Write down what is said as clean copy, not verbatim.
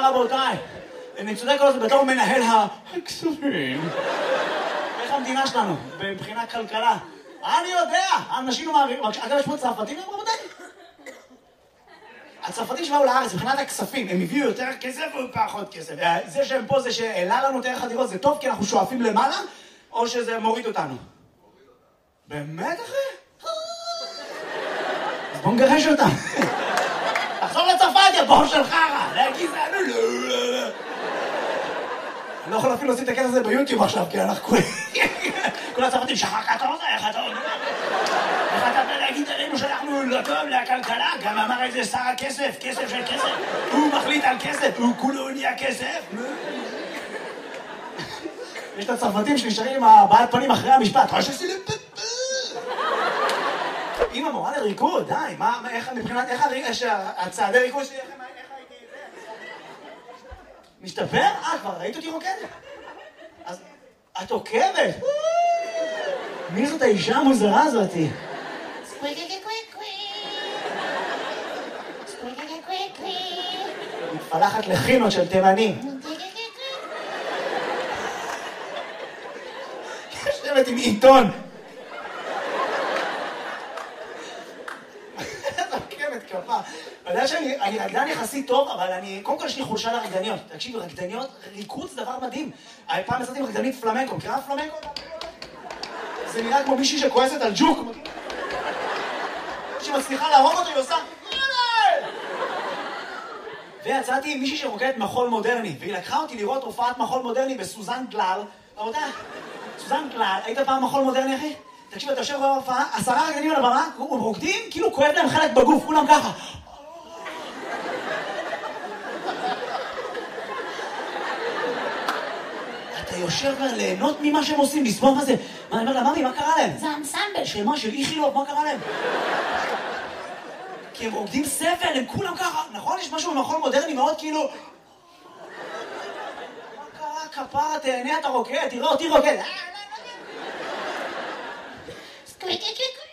רבותיי. אני צודק כל זה בתור מנהל הכספים. איך המדינה שלנו, מבחינת כלכלה? אני יודע, אנשים מעבירים, אגב, יש פה צרפתים, רבותיי? הצרפתים שבאו לארץ, מבחינת הכספים, הם הביאו יותר כסף או פחות כסף? זה שהם פה, זה שהעלה לנו את ערך הדירות, זה טוב כי אנחנו שואפים למעלה, או שזה מוריד אותנו? באמת, אחי? אז בואו נגרש אותם. תחזור לצרפת, יא בור של חרא! להגיד לנו לא. אני לא יכול אפילו לשים את הכסף הזה ביוטיוב עכשיו, כי אנחנו כל הצרפתים, שחר אתה רוצה, איך אתה אומר? איך אתה בא להגיד עלינו שאנחנו לא טוב לכלכלה? גם אמר איזה שר הכסף, כסף של כסף. הוא מחליט על כסף, הוא כולו נהיה כסף. יש את הצרפתים שנשארים עם הבעלת פנים אחרי המשפט. אמא מורה לריקוד, די, איך מבחינת, איך הצעדי ריקוד שלי, איך הייתי את זה? משתפר? כבר ראית אותי רוקדת? אז את עוקבת? מי זאת האישה המוזרה הזאתי? מתפלחת לחינות של תימנים. יושבת עם עיתון. כפה. אני יודע שאני רקדן יחסית טוב, אבל קודם כל יש לי חולשה לרקדניות. תקשיבו, רקדניות, ריקוד זה דבר מדהים. פעם יצאתי עם רקדנית פלמנקו. מכירה פלמנקו? זה נראה כמו מישהי שכועסת על ג'וק. שמצליחה להרוג אותו, היא עושה... ויצאתי עם מישהי שרוקדת מחול מודרני, והיא לקחה אותי לראות הופעת מחול מודרני בסוזן גלל. רבותיי, סוזן גלל, היית פעם מחול מודרני, אחי? תקשיב, אתה יושב בהופעה, 10 רקדנים על הבמה, הם רוקדים, כאילו כואב להם חלק בגוף, כולם ככה. אתה יושב ליהנות ממה שהם עושים, לסבוב מה זה. אני אומר לה, ממי, מה קרה להם? זה האנסמבל של מה? של איכילוב, מה קרה להם? כי הם רוקדים סבל, הם כולם ככה. נכון? יש משהו במחול מודרני מאוד כאילו... מה קרה? כפרה, תהנה, אתה רוקד, תראה אותי רוקד. Squeaky,